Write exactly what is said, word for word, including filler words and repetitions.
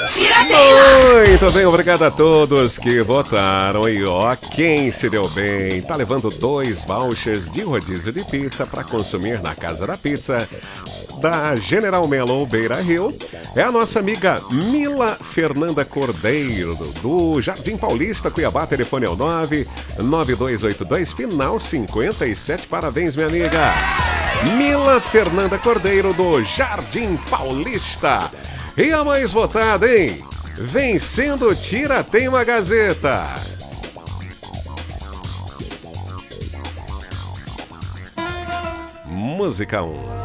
Muito bem, obrigado a todos que votaram. E ó, quem se deu bem tá levando dois vouchers de rodízio de pizza para consumir na Casa da Pizza da General Melo Beira Rio. É a nossa amiga Mila Fernanda Cordeiro, do Jardim Paulista, Cuiabá. Telefone é o nove nove dois oito dois, final cinquenta e sete. Parabéns, minha amiga Mila Fernanda Cordeiro, do Jardim Paulista. E a mais votada, hein? Vencendo Tiratema Gazeta. Música um.